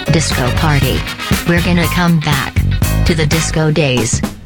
Disco party. We're gonna come back to the disco days.